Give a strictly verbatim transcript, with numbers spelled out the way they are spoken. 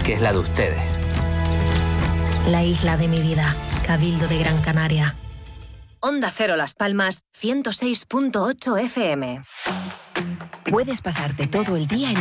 que es la de ustedes. La isla de mi vida, Cabildo de Gran Canaria. Onda Cero Las Palmas, ciento seis punto ocho F M. Puedes pasarte todo el día en